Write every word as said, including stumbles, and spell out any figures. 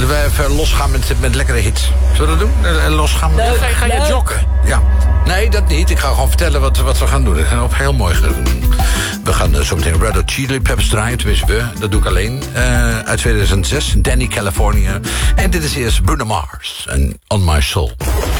Zullen we even losgaan met, met lekkere hits? Zullen we dat doen? Uh, losgaan met... Leuk, ga, ga je leuk. joggen? Ja. Nee, dat niet. Ik ga gewoon vertellen wat, wat we gaan doen. Dat gaan we op heel mooi doen. We gaan uh, zo meteen Red Hot Chili Peppers draaien. Tenminste, we. Dat doe ik alleen. Uh, uit tweeduizend zes. Danny, California. En dit is eerst Bruno Mars. En On My Soul.